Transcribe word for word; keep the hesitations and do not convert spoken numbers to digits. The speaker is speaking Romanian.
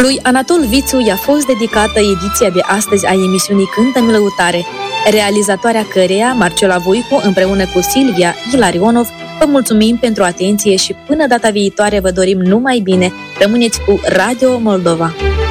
Lui Anatol Vițu i-a fost dedicată ediția de astăzi a emisiunii Cântă-mi lăutare, realizatoarea căreia, Marcela Voicu, împreună cu Silvia Ilarionov, vă mulțumim pentru atenție și până data viitoare vă dorim numai bine. Rămâneți cu Radio Moldova!